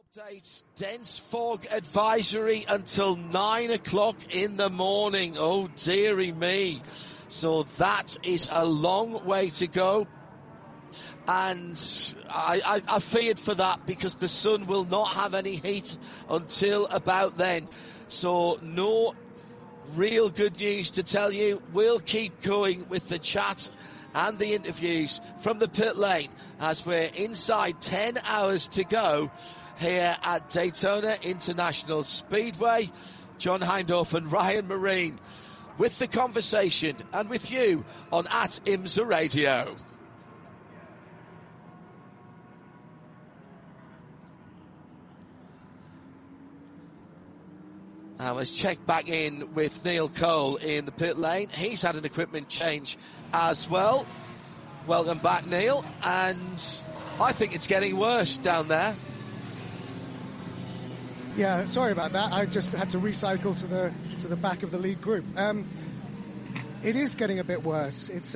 Update, dense fog advisory until 9 o'clock in the morning. Oh, dearie me. So that is a long way to go. And I feared for that because the sun will not have any heat until about then. So no real good news to tell you. We'll keep going with the chat and the interviews from the pit lane as we're inside 10 hours to go here at Daytona International Speedway. John Hindhaugh and Ryan Marine with the conversation and with you on @IMSA Radio. Now let's check back in with Neil Cole in the pit lane. He's had an equipment change as well. Welcome back, Neil. And I think it's getting worse down there. Yeah, sorry about that. I just had to recycle to the back of the lead group. It is getting a bit worse. It's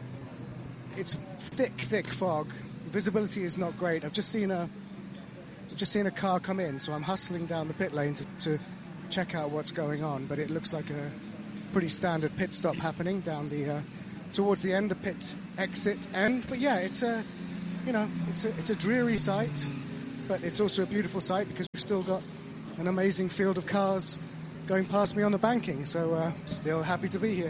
thick fog. Visibility is not great. I've just seen a car come in, so I'm hustling down the pit lane to check out what's going on. But it looks like a pretty standard pit stop happening down the towards the end, the pit exit end. But yeah, it's a dreary sight, but it's also a beautiful sight because we've still got an amazing field of cars going past me on the banking, so still happy to be here.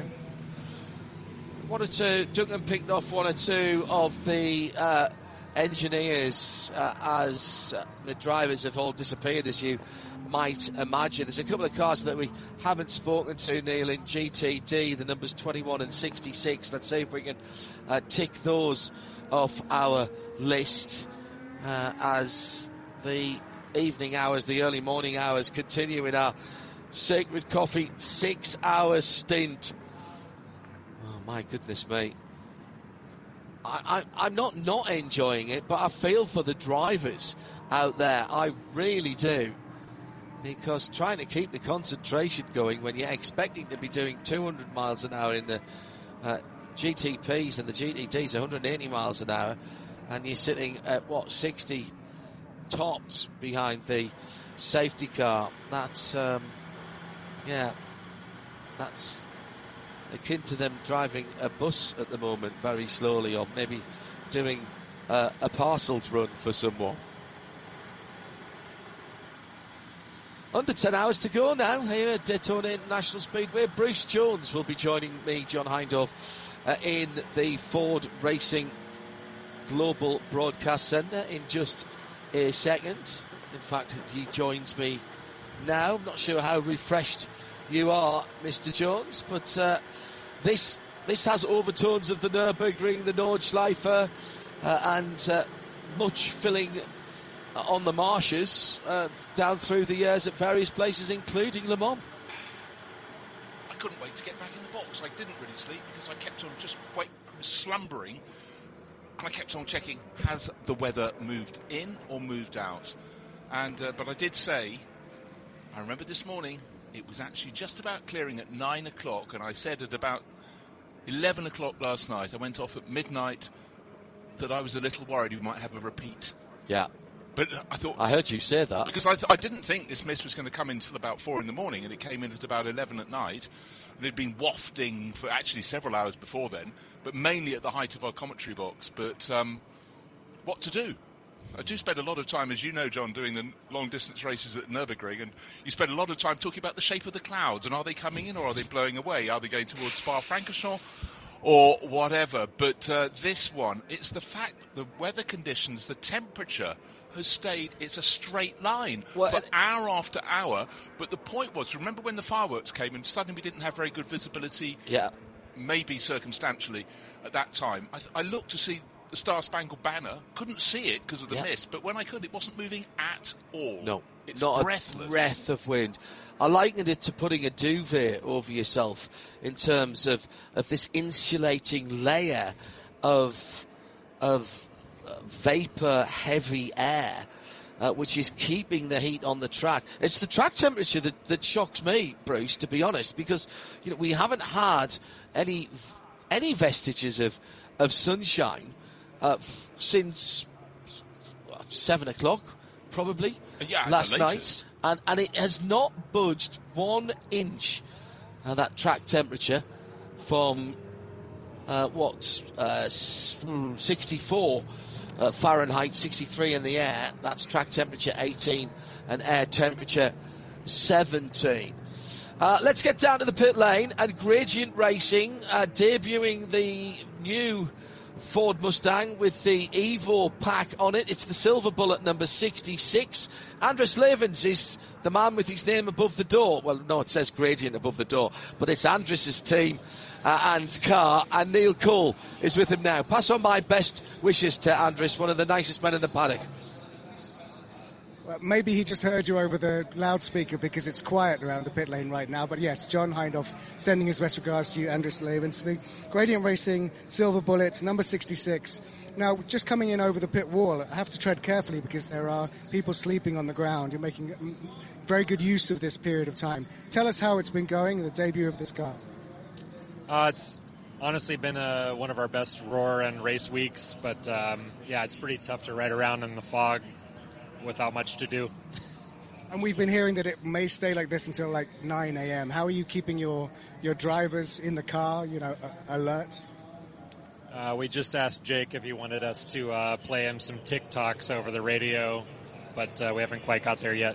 Duncan picked off one or two of the engineers as the drivers have all disappeared, as you might imagine. There's a couple of cars that we haven't spoken to, Neil, in GTD, the numbers 21 and 66. Let's see if we can tick those off our list as the evening hours, the early morning hours continue in our Sacred Coffee 6-hour stint. Oh my goodness me. I'm not enjoying it, but I feel for the drivers out there. I really do. Because trying to keep the concentration going when you're expecting to be doing 200 miles an hour in the GTPs and the GTDs 180 miles an hour, and you're sitting at 60 tops behind the safety car. That's that's akin to them driving a bus at the moment very slowly, or maybe doing a parcels run for someone. Under 10 hours to go now here at Daytona International Speedway. Bruce Jones will be joining me, John Hindhaugh, in the Ford Racing Global Broadcast Centre in just a second. In fact, he joins me now. I'm not sure how refreshed you are, Mr. Jones, but this has overtones of the Nürburgring, the Nordschleife, and much filling on the marshes down through the years at various places, including Le Mans. I couldn't wait to get back in the box. I didn't really sleep because I kept on slumbering, and I kept on checking, has the weather moved in or moved out? And but I did say, I remember this morning, it was actually just about clearing at 9 o'clock, and I said at about 11 o'clock last night, I went off at midnight, that I was a little worried we might have a repeat. Yeah. But I heard you say that. Because I didn't think this mist was going to come in until about 4 in the morning, and it came in at about 11 at night. And it had been wafting for actually several hours before then, but mainly at the height of our commentary box. But what to do? I do spend a lot of time, as you know, John, doing the long-distance races at Nürburgring, and you spend a lot of time talking about the shape of the clouds, and are they coming in or are they blowing away? Are they going towards Spa-Francorchamps or whatever? But this one, it's the fact, the weather conditions, the temperature has stayed, it's a straight line for hour after hour. But the point was, remember when the fireworks came and suddenly we didn't have very good visibility, maybe circumstantially at that time. I looked to see the Star Spangled Banner, couldn't see it because of the mist, but when I could, it wasn't moving at all. No, it's not breathless. A breath of wind. I likened it to putting a duvet over yourself in terms of this insulating layer of vapor heavy air, which is keeping the heat on the track. It's the track temperature that shocks me, Bruce, to be honest, because we haven't had any vestiges of sunshine since 7 o'clock probably, Yeah, last the latest. night. And it has not budged 1 inch, that track temperature, from 64 Fahrenheit, 63 in the air. That's track temperature 18 and air temperature 17. Let's get down to the pit lane, and Gradient Racing debuting the new Ford Mustang with the Evo pack on it. It's the Silver Bullet number 66. Andres Levens is the man with his name above the door. Well, no, it says Gradient above the door, but it's Andres's team and car, and Neil Cole is with him now. Pass on my best wishes to Andres, one of the nicest men in the paddock. Well, maybe he just heard you over the loudspeaker because it's quiet around the pit lane right now. But yes, John Hindhaugh sending his best regards to you, Andres Levens. The Gradient Racing Silver Bullet, number 66. Now, just coming in over the pit wall, I have to tread carefully because there are people sleeping on the ground. You're making very good use of this period of time. Tell us how it's been going, the debut of this car. It's honestly been one of our best roar and race weeks, but yeah, it's pretty tough to ride around in the fog without much to do. And we've been hearing that it may stay like this until like 9 a.m. How are you keeping your drivers in the car, alert? We just asked Jake if he wanted us to play him some TikToks over the radio, but we haven't quite got there yet.